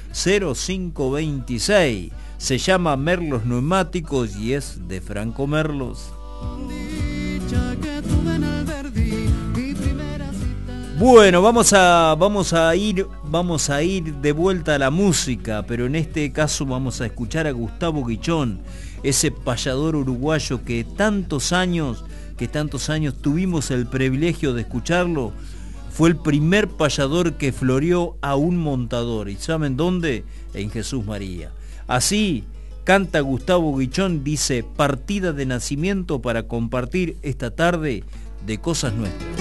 0526. Se llama Merlos Neumáticos y es de Franco Merlos. Bueno, vamos a ir de vuelta a la música, pero en este caso vamos a escuchar a Gustavo Guichón, ese payador uruguayo que tantos años tuvimos el privilegio de escucharlo. Fue el primer payador que floreó a un montador. ¿Y saben dónde? En Jesús María. Así canta Gustavo Guichón, dice: partida de nacimiento para compartir esta tarde de Cosas Nuestras.